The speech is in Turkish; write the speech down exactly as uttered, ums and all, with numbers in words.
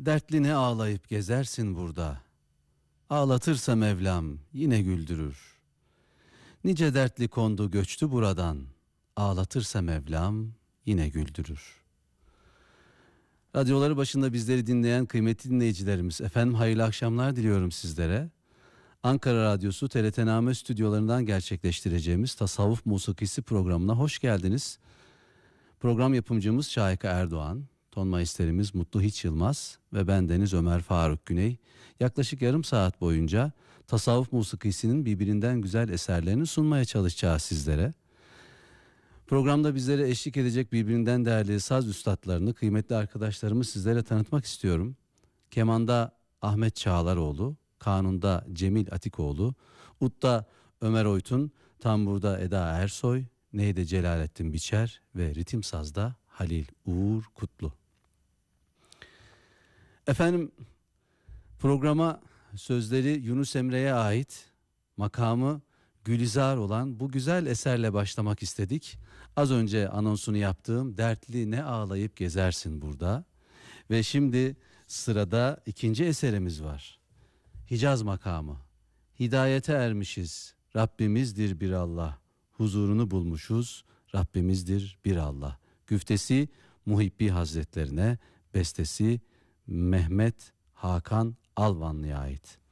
Dertli ne ağlayıp gezersin burada. Ağlatırsa Mevlam yine güldürür. Nice dertli kondu göçtü buradan. Ağlatırsa Mevlam yine güldürür. Radyoları başında bizleri dinleyen kıymetli dinleyicilerimiz, efendim hayırlı akşamlar diliyorum sizlere. Ankara Radyosu T R T Name stüdyolarından gerçekleştireceğimiz Tasavvuf Musikisi programına hoş geldiniz. Program yapımcımız Şahika Erdoğan, ton maisterimiz Mutlu Hiç Yılmaz ve bendeniz Ömer Faruk Güney. Yaklaşık yarım saat boyunca tasavvuf musikisinin birbirinden güzel eserlerini sunmaya çalışacağız sizlere. Programda bizlere eşlik edecek birbirinden değerli saz üstadlarını, kıymetli arkadaşlarımı sizlere tanıtmak istiyorum. Keman'da Ahmet Çağlaroğlu, Kanun'da Cemil Atikoğlu, Ut'ta Ömer Oytun, Tambur'da Eda Ersoy, Neyde Celalettin Biçer ve ritim sazda Halil Uğur Kutlu. Efendim, programa sözleri Yunus Emre'ye ait, makamı Gülizar olan bu güzel eserle başlamak istedik. Az önce anonsunu yaptığım Dertli ne ağlayıp gezersin burada. Ve şimdi sırada ikinci eserimiz var. Hicaz makamı. Hidayete ermişiz, Rabbimizdir bir Allah. Huzurunu bulmuşuz, Rabbimizdir bir Allah. Güftesi Muhibbi Hazretlerine, bestesi Mehmet Hakan Alvanlı'ya ait.